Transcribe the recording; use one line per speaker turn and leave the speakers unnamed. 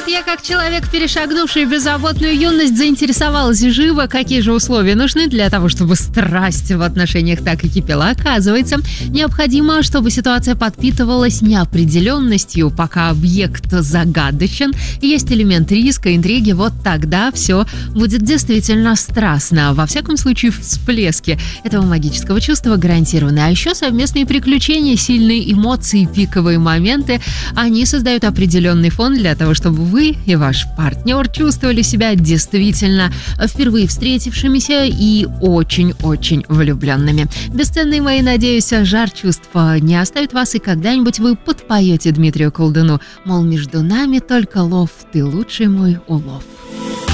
я, как человек, перешагнувший беззаботную юность, заинтересовалась живо, какие же условия нужны для того, чтобы страсть в отношениях так и кипела. Оказывается, необходимо, чтобы ситуация подпитывалась неопределенностью, пока объект загадочен, есть элемент риска, интриги, вот тогда все будет действительно страстно. Во всяком случае, всплески этого магического чувства гарантированы. А еще совместные приключения, сильные эмоции, пиковые моменты, они создают определенный фон для того, чтобы вы и ваш партнер чувствовали себя действительно впервые встретившимися и очень-очень влюбленными. Бесценные мои, надеюсь, жар чувства не оставит вас, и когда-нибудь вы подпоете Дмитрию Колдуну, мол, между нами только лов, ты лучший мой улов.